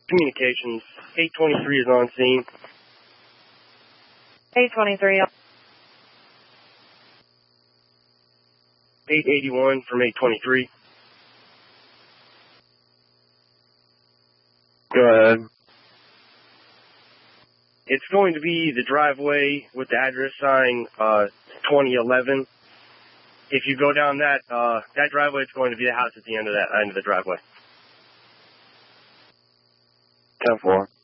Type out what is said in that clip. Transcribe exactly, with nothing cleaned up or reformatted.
Communications, eight twenty-three is on scene. eight twenty-three. eight eighty-one from eight twenty-three. Go ahead. It's going to be the driveway with the address sign, uh, twenty eleven. If you go down that, uh, that driveway, it's going to be the house at the end of that end of the driveway. ten four.